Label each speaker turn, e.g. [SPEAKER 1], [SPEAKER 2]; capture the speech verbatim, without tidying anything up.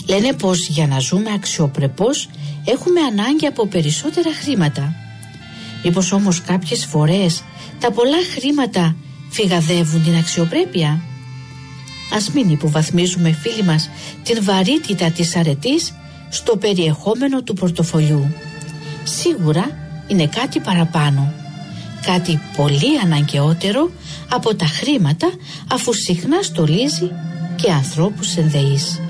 [SPEAKER 1] Λένε πως για να ζούμε αξιοπρεπώς έχουμε ανάγκη από περισσότερα χρήματα. Μήπως όμως κάποιες φορές τα πολλά χρήματα φυγαδεύουν την αξιοπρέπεια? Ας μην υποβαθμίζουμε, φίλοι μας, την βαρύτητα της αρετής στο περιεχόμενο του πορτοφολιού. Σίγουρα είναι κάτι παραπάνω, κάτι πολύ αναγκαιότερο από τα χρήματα, αφού συχνά στολίζει και ανθρώπους ενδεείς.